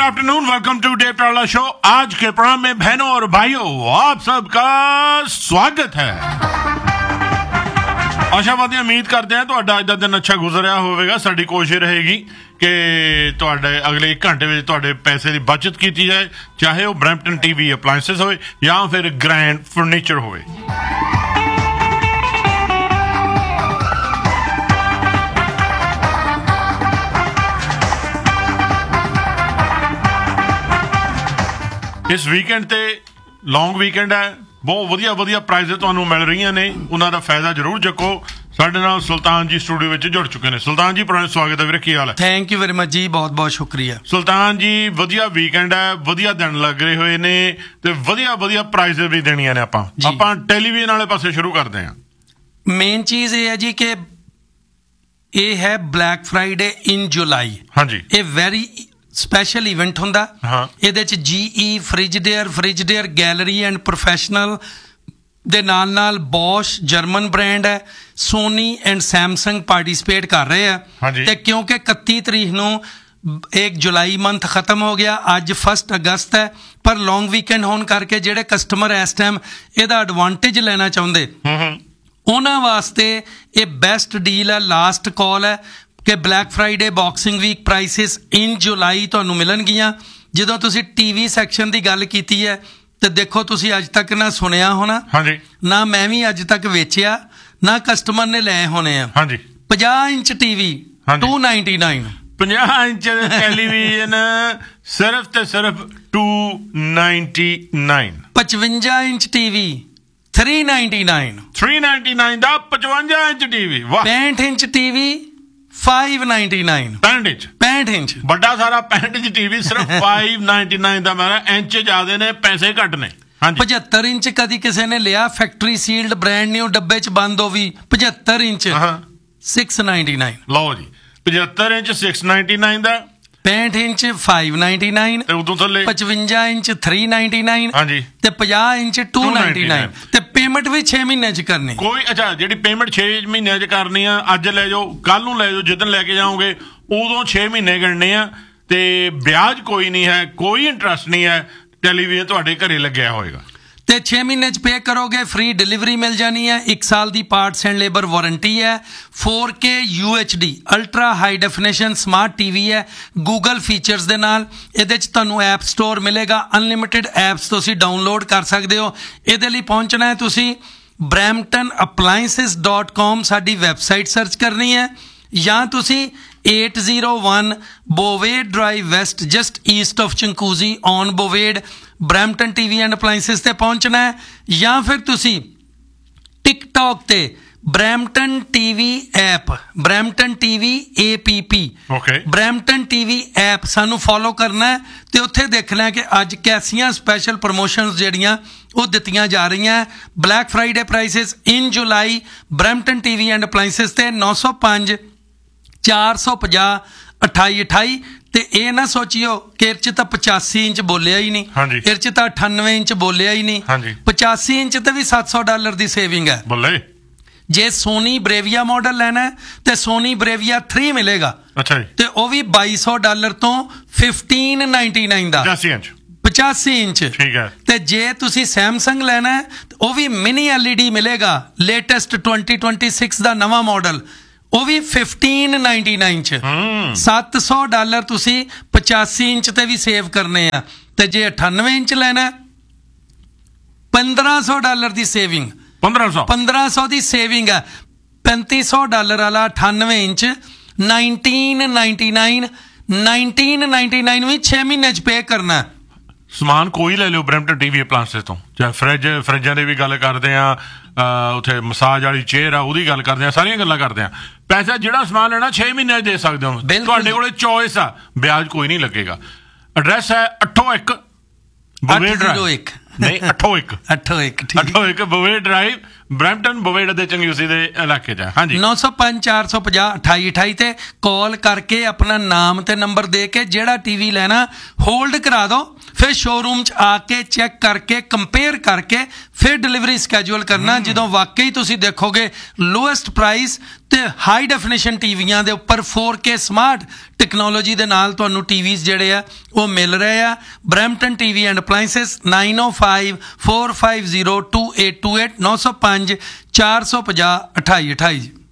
Afternoon, welcome to Dave टावला show. आज के programme में बहनों और भाइयों आप सबका स्वागत है। आशावादी उम्मीद करते हैं ਤੁਹਾਡਾ ਅੱਜ ਦਾ ਦਿਨ ਅੱਛਾ ਗੁਜ਼ਰਿਆ ਹੋਵੇਗਾ। ਸਾਡੀ ਕੋਸ਼ਿਸ਼ ਰਹੇਗੀ ਕਿ ਤੁਹਾਡੇ ਅਗਲੇ 1 ਘੰਟੇ ਵਿੱਚ ਤੁਹਾਡੇ ਪੈਸੇ ਦੀ ਬਚਤ ਕੀਤੀ ਜਾਏ, ਚਾਹੇ ਉਹ ਬਰੈਂਪਟਨ ਟੀਵੀ ਅਪਲਾਇੰਸਸ ਹੋਵੇ ਜਾਂ ਫਿਰ ਗ੍ਰੈਂਡ ਫਰਨੀਚਰ ਹੋਵੇ। ਇਸ ਵੀਕਐਂਡ ਤੇ ਲੌਂਗ ਵੀਕਐਂਡ ਹੈ, ਬਹੁਤ ਵਧੀਆ ਪ੍ਰਾਈਜ਼ ਤੁਹਾਨੂੰ ਮਿਲ ਰਹੀਆਂ ਨੇ, ਉਹਨਾਂ ਦਾ ਫਾਇਦਾ ਜ਼ਰੂਰ ਚੱਕੋ। ਸਾਡੇ ਨਾਲ ਸੁਲਤਾਨ ਜੀ ਸਟੂਡੀਓ ਵਿੱਚ ਜੁੜ ਚੁੱਕੇ ਨੇ। ਸੁਲਤਾਨ ਜੀ, ਪੁਰਾਣਾ ਸਵਾਗਤ ਹੈ ਵੀਰੇ, ਕੀ ਹਾਲ ਹੈ? ਥੈਂਕ ਯੂ ਵੈਰੀ ਮਚ ਜੀ, ਬਹੁਤ ਸ਼ੁਕਰੀਆ। ਸੁਲਤਾਨ ਜੀ, ਵਧੀਆ ਵੀਕਐਂਡ ਹੈ, ਵਧੀਆ ਦਿਨ ਲੱਗ ਰਹੇ ਹੋਏ ਨੇ ਤੇ ਵਧੀਆ ਪ੍ਰਾਈਜ਼ ਵੀ ਦੇਣੀਆਂ ਨੇ। ਆਪਾਂ ਟੈਲੀਵਿਜ਼ਨ ਵਾਲੇ ਪਾਸੇ ਸ਼ੁਰੂ ਕਰਦੇ ਹਾਂ। ਮੇਨ ਚੀਜ਼ ਇਹ ਹੈ ਜੀ ਕਿ ਇਹ ਹੈ ਬਲੈਕ ਫਰਾਈਡੇ ਇਨ ਜੁਲਾਈ। ਹਾਂਜੀ, ਇਹ ਵੈਰੀ ਸਪੈਸ਼ਲ ਇਵੈਂਟ ਹੁੰਦਾ। ਇਹਦੇ ਚ GE, ਫ੍ਰਿਜਡੇਅਰ ਗੈਲਰੀ ਐਂਡ ਪ੍ਰੋਫੈਸ਼ਨਲ ਦੇ ਨਾਲ ਬੋਸ਼ ਜਰਮਨ ਬ੍ਰਾਂਡ ਹੈ, ਸੋਨੀ ਐਂਡ ਸੈਮਸੰਗ ਪਾਰਟੀਸਪੇਟ ਕਰ ਰਹੇ ਆ। ਤੇ ਕਿਉਂਕਿ 31 ਤਰੀਕ ਨੂੰ 1 ਜੁਲਾਈ ਮੰਥ ਖਤਮ ਹੋ ਗਿਆ, ਅੱਜ 1 ਅਗਸਤ ਹੈ, ਪਰ ਲੌਂਗ ਵੀਕਐਂਡ ਹੋਣ ਕਰਕੇ ਜਿਹੜੇ ਕਸਟਮਰ ਇਸ ਟਾਈਮ ਇਹਦਾ ਐਡਵਾਂਟੇਜ ਲੈਣਾ ਚਾਹੁੰਦੇ ਉਹਨਾਂ ਵਾਸਤੇ ਇਹ ਬੈਸਟ ਡੀਲ ਹੈ, ਲਾਸਟ ਕਾਲ ਹੈ ਕਿ black Friday boxing week prices ਇਨ ਜੁਲਾਈ ਤੁਹਾਨੂੰ ਮਿਲਣਗੀਆਂ। ਜਦੋਂ ਤੁਸੀਂ TV ਸੈਕਸ਼ਨ ਦੀ ਗੱਲ ਕੀਤੀ ਹੈ ਤੇ ਦੇਖੋ, ਤੁਸੀਂ ਅੱਜ ਤੱਕ ਨਾ ਸੁਣਿਆ ਹੋਣਾ, ਨਾ ਮੈਂ ਵੀ ਅੱਜ ਤੱਕ ਵੇਚਿਆ, ਨਾ ਕਸਟਮਰ ਨੇ ਲਏ ਹੋਣੇ ਆ। 50 ਇੰਚ TV $299, 50 ਇੰਚ ਟੈਲੀਵਿਜ਼ਨ ਸਿਰਫ ਤੇ ਸਿਰਫ $299, 55 ਇੰਚ TV $399 ਦਾ 55 inch TV, 65 inch TV $599, 65 inch ਵੱਡਾ ਸਾਰਾ 65 ਇੰਚ TV ਸਿਰਫ $599 ਦਾ। ਮੇਰਾ ਇੰਚ ਜ਼ਿਆਦੇ ਨੇ, ਪੈਸੇ ਘੱਟ ਨੇ। 75 ਇੰਚ ਕਦੀ ਕਿਸੇ ਨੇ ਲਿਆ, ਫੈਕਟਰੀ ਸੀਲਡ ਬ੍ਰਾਂਡ ਨਿਊ ਡੱਬੇ ਚ ਬੰਦ ਹੋ ਵੀ 75 ਇੰਚ $699। ਲਓ ਜੀ, 75 ਇੰਚ $699 ਦਾ, 65 ਇੰਚ $599 ਤੇ ਉਦੋਂ ਥੱਲੇ 55 ਇੰਚ $399 ਤੇ 50 ਇੰਚ $299 ਤੇ ਪੇਮੈਂਟ ਵੀ 6 ਮਹੀਨੇ ਚ ਕਰਨੀ। ਕੋਈ ਅੱਛਾ, ਜਿਹੜੀ ਪੇਮੈਂਟ 6 ਮਹੀਨਿਆਂ ਚ ਕਰਨੀ ਆ, ਅੱਜ ਲੈ ਜਾਓ, ਕੱਲ ਨੂੰ ਲੈ ਜਾਓ, ਜਿੱਦਣ ਲੈ ਕੇ ਜਾਓਗੇ ਉਦੋਂ 6 ਮਹੀਨੇ ਗਣਨੇ ਆ ਤੇ ਵਿਆਜ ਕੋਈ ਨਹੀਂ ਹੈ, ਕੋਈ ਇੰਟਰਸਟ ਨਹੀਂ ਹੈ। ਟੈਲੀਵਿਜ਼ਨ ਤੁਹਾਡੇ ਘਰੇ ਲੱਗਿਆ ਹੋਏਗਾ ਤੇ 6 ਮਹੀਨੇ ਚ ਪੇ ਕਰੋਗੇ, ਫ੍ਰੀ ਡਿਲੀਵਰੀ ਮਿਲ ਜਾਣੀ ਹੈ, 1 ਸਾਲ ਦੀ ਪਾਰਟਸ ਐਂਡ ਲੇਬਰ ਵਾਰੰਟੀ ਹੈ, 4K UHD ultra high definition smart TV ਹੈ, ਗੂਗਲ ਫੀਚਰਸ ਦੇ ਨਾਲ। ਇਹਦੇ ਚ ਤੁਹਾਨੂੰ ਐਪ ਸਟੋਰ ਮਿਲੇਗਾ, ਅਨਲਿਮਿਟਿਡ ਐਪਸ ਤੁਸੀਂ ਡਾਊਨਲੋਡ ਕਰ ਸਕਦੇ ਹੋ। ਇਹਦੇ ਲਈ ਪਹੁੰਚਣਾ ਹੈ ਤੁਸੀਂ bramptonappliances.com ਸਾਡੀ ਵੈਬਸਾਈਟ ਸਰਚ ਕਰਨੀ ਹੈ, ਜਾਂ ਤੁਸੀਂ 801 ਬੋਵੇਡ drive West just East of ਚੰਕੂਜ਼ੀ on ਬੋਵੇਡ Brampton TV and appliances ਤੇ ਪਹੁੰਚਣਾ ਹੈ, ਜਾਂ ਫਿਰ ਤੁਸੀਂ ਟਿਕਟੌਕ ਤੇ Brampton TV app, Brampton TV APP, Brampton TV app ਸਾਨੂੰ ਫੋਲੋ ਕਰਨਾ ਹੈ ਤੇ ਉੱਥੇ ਦੇਖਣਾ ਕਿ ਅੱਜ ਕੈਸੀਆਂ ਸਪੈਸ਼ਲ ਪ੍ਰਮੋਸ਼ਨਸ ਜਿਹੜੀਆਂ ਉਹ ਦਿੱਤੀਆਂ ਜਾ ਰਹੀਆਂ। Black Friday prices in July Brampton TV and appliances ਤੇ 905 450 2828 ਤੇ ਇਹ ਨਾ ਸੋਚਿਓ ਕਿ ਇਹ 'ਚ ਤਾਂ 85 ਇੰਚ ਬੋਲਿਆ ਹੀ ਨਹੀਂ, ਇਹ 'ਚ ਤਾਂ 98 ਇੰਚ ਬੋਲਿਆ ਹੀ ਨਹੀਂ, 85 ਇੰਚ ਤੇ ਵੀ $700 ਦੀ ਸੇਵਿੰਗ ਹੈ। ਜੇ ਸੋਨੀ ਬਰੇਵੀਆ ਮਾਡਲ ਲੈਣਾ ਤੇ ਸੋਨੀ ਬਰੇਵੀਆ 3 ਮਿਲੇਗਾ ਤੇ ਉਹ ਵੀ $2200 ਤੋਂ $1599 ਦਾ, 85 ਇੰਚ। ਤੇ ਜੇ ਤੁਸੀਂ ਸੈਮਸੰਗ ਲੈਣਾ ਉਹ ਵੀ ਮਿਨੀ LED ਮਿਲੇਗਾ, ਲੇਟੈਸਟ 2026 ਦਾ ਨਵਾਂ ਮਾਡਲ, ਉਹ ਵੀ $1599 ਚ। $700 ਤੁਸੀਂ 85 ਇੰਚ ਤੇ ਵੀ ਸੇਵ ਕਰਨੇ ਆ। ਤੇ ਜੇ 98 ਇੰਚ ਲੈਣਾ $1500 ਦੀ ਸੇਵਿੰਗ, 1500 ਦੀ ਸੇਵਿੰਗ ਹੈ। $3500 ਵਾਲਾ 98 ਇੰਚ $1999 ਵੀ 6 ਮਹੀਨੇ ਚ ਪੇ ਕਰਨਾ। ਸਮਾਨ ਕੋਈ ਲੈ ਲਿਓ ਬਰੈਂਪਟਨ TV ਅਪਲਾਇੰਸਸ ਤੋਂ, ਚਾਹੇ ਫਰਿੱਜਾਂ ਦੀ ਵੀ ਗੱਲ ਕਰਦੇ ਆ, ਉੱਥੇ ਮਸਾਜ ਵਾਲੀ ਚੇਅਰ ਆ ਉਹਦੀ ਗੱਲ ਕਰਦੇ ਆ, ਸਾਰੀਆਂ ਗੱਲਾਂ ਕਰਦੇ ਆ। ਪੈਸਾ ਜਿਹੜਾ ਸਮਾਨ ਲੈਣਾ 6 ਮਹੀਨੇ ਦੇ ਸਕਦੇ ਹੋ, ਤੁਹਾਡੇ ਕੋਲੇ ਚੋਇਸ ਆ, ਵਿਆਜ ਕੋਈ ਨਹੀਂ ਲੱਗੇਗਾ। ਐਡਰੈਸ ਹੈ 801 ਬੋਵੇਡ ਡਰਾਈਵ, ਨਹੀਂ 81 81 ਠੀਕ 81 ਬੋਵੇਡ ਡਰਾਈਵ ਬਰੈਂਪਟਨ ਬੋਵੇਡ ਦੇ ਚੰਗਿਊਸੀ ਦੇ ਇਲਾਕੇ 'ਚ ਹੈ। ਹਾਂਜੀ 905 450 2828 ਤੇ ਕਾਲ ਕਰਕੇ ਆਪਣਾ ਨਾਮ ਤੇ ਨੰਬਰ ਦੇ ਕੇ ਜਿਹੜਾ ਟੀਵੀ ਲੈਣਾ ਹੋਲਡ ਕਰਾ ਦਿਓ, ਫਿਰ ਸ਼ੋਰੂਮ 'ਚ ਆ ਕੇ ਚੈੱਕ ਕਰਕੇ ਕੰਪੇਅਰ ਕਰਕੇ ਫਿਰ ਡਿਲੀਵਰੀ ਸਕੈਜੂਅਲ ਕਰਨਾ। ਜਦੋਂ ਵਾਕਈ ਤੁਸੀਂ ਦੇਖੋਗੇ ਲੋਐਸਟ ਪ੍ਰਾਈਸ ਤੇ ਹਾਈ ਡੈਫੀਨੇਸ਼ਨ ਟੀਵੀਆਂ ਦੇ ਉੱਪਰ 4K ਸਮਾਰਟ ਟੈਕਨੋਲੋਜੀ ਦੇ ਨਾਲ ਤੁਹਾਨੂੰ ਟੀਵੀਜ਼ ਜਿਹੜੇ ਆ ਉਹ ਮਿਲ ਰਹੇ ਆ। Brampton TV and appliances 905 450 2828 905 450 2828।